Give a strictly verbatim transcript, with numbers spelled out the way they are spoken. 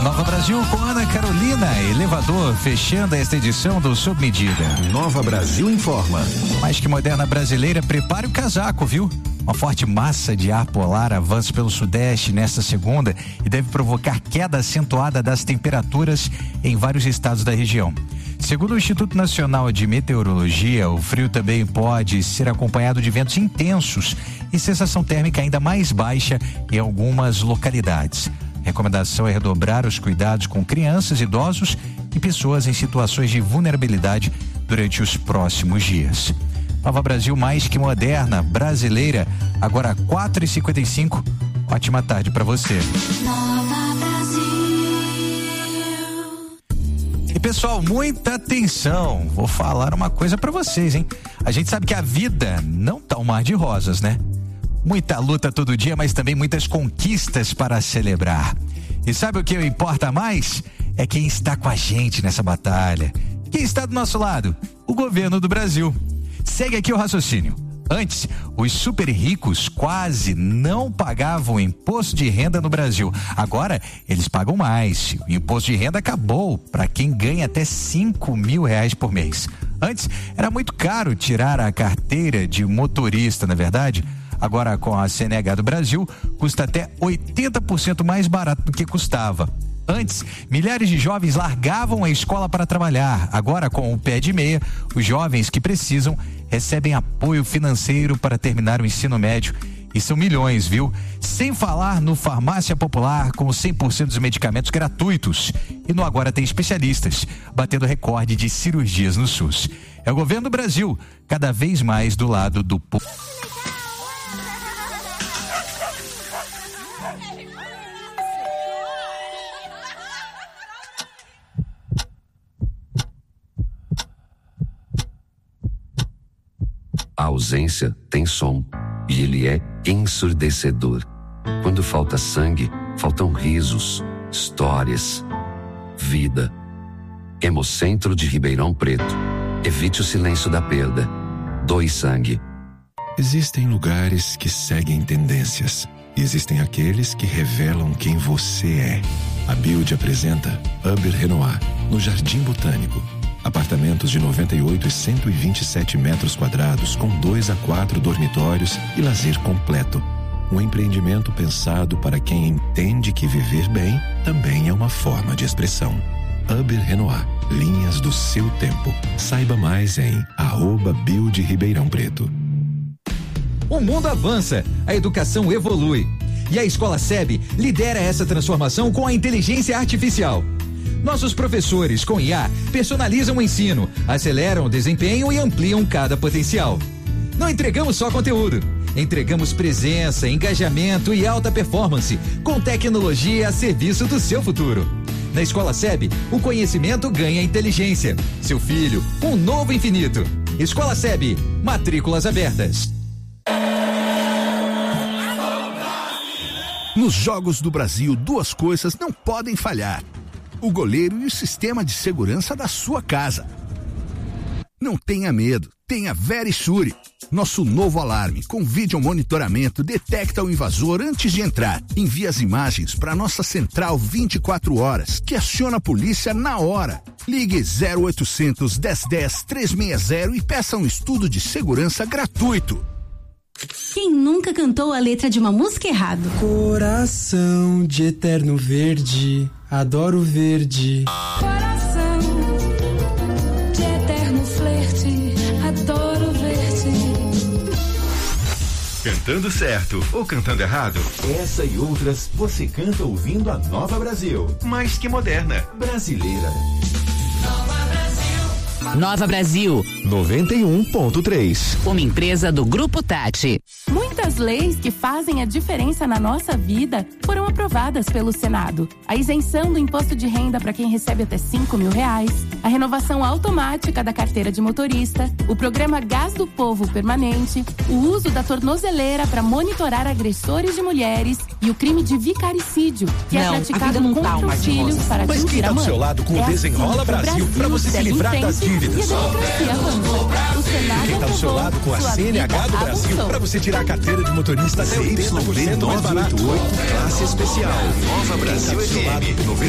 Nova Brasil com Ana Carolina, elevador, fechando esta edição do Sob Medida. Nova Brasil informa. Mais que moderna brasileira, prepare o casaco, viu? Uma forte massa de ar polar avança pelo sudeste nesta segunda e deve provocar queda acentuada das temperaturas em vários estados da região. Segundo o Instituto Nacional de Meteorologia, o frio também pode ser acompanhado de ventos intensos e sensação térmica ainda mais baixa em algumas localidades. A recomendação é redobrar os cuidados com crianças, idosos e pessoas em situações de vulnerabilidade durante os próximos dias. Nova Brasil mais que moderna, brasileira, agora quatro e cinquenta e cinco. Ótima tarde para você. Nova Brasil. E pessoal, muita atenção. Vou falar uma coisa para vocês, hein? A gente sabe que a vida não tá um mar de rosas, né? Muita luta todo dia, mas também muitas conquistas para celebrar. E sabe o que importa mais? É quem está com a gente nessa batalha. Quem está do nosso lado? O governo do Brasil. Segue aqui o raciocínio. Antes, os super ricos quase não pagavam imposto de renda no Brasil. Agora, eles pagam mais. O imposto de renda acabou para quem ganha até cinco mil reais por mês. Antes, era muito caro tirar a carteira de motorista, não é verdade? Agora, com a C N H do Brasil, custa até oitenta por cento mais barato do que custava. Antes, milhares de jovens largavam a escola para trabalhar. Agora, com o pé de meia, os jovens que precisam recebem apoio financeiro para terminar o ensino médio. E são milhões, viu? Sem falar no Farmácia Popular, com cem por cento dos medicamentos gratuitos. E no Agora Tem Especialistas, batendo recorde de cirurgias no SUS. É o governo do Brasil, cada vez mais do lado do povo. A ausência tem som e ele é ensurdecedor. Quando falta sangue, faltam risos, histórias, vida. Hemocentro de Ribeirão Preto. Evite o silêncio da perda. Doe sangue. Existem lugares que seguem tendências. E existem aqueles que revelam quem você é. A Build apresenta Uber Renoir, no Jardim Botânico. Apartamentos de noventa e oito e cento e vinte e sete metros quadrados com dois a quatro dormitórios e lazer completo. Um empreendimento pensado para quem entende que viver bem também é uma forma de expressão. Uber Renoir, linhas do seu tempo. Saiba mais em arroba Build Ribeirão Preto. O mundo avança, a educação evolui. E a Escola S E B lidera essa transformação com a inteligência artificial. Nossos professores com I A personalizam o ensino, aceleram o desempenho e ampliam cada potencial. Não entregamos só conteúdo, entregamos presença, engajamento e alta performance, com tecnologia a serviço do seu futuro. Na Escola S E B, o conhecimento ganha inteligência. Seu filho, um novo infinito. Escola S E B, matrículas abertas. Nos Jogos do Brasil, duas coisas não podem falhar: o goleiro e o sistema de segurança da sua casa. Não tenha medo, tenha Verisure. Nosso novo alarme com vídeo monitoramento detecta o invasor antes de entrar. Envia as imagens para nossa central vinte e quatro horas, que aciona a polícia na hora. Ligue zero oitocentos, dez dez, trezentos e sessenta e peça um estudo de segurança gratuito. Quem nunca cantou a letra de uma música errado? Coração de eterno verde, adoro verde. Coração de eterno flerte, adoro verde. Cantando certo ou cantando errado? Essa e outras você canta ouvindo a Nova Brasil. Mais que moderna, brasileira. Nova Brasil. noventa e um ponto três. Uma empresa do Grupo Tati. Muitas leis que fazem a diferença na nossa vida foram aprovadas pelo Senado. A isenção do imposto de renda para quem recebe até cinco mil reais, a renovação automática da carteira de motorista, o programa Gás do Povo permanente, o uso da tornozeleira para monitorar agressores de mulheres e o crime de vicaricídio, que não, é praticado não contra tá os filhos para Mas atingir quem tá a do mãe. seu lado com o É Desenrola assim, Brasil, para você se livrar das dívidas. E a democracia avança. O Senado Quem tá do seu aprovou, lado com a sua C N H do vida Brasil avançou. para você tirar a carteira de motorista até oitenta por cento mais barato. Classe especial. Nova Brasil F M.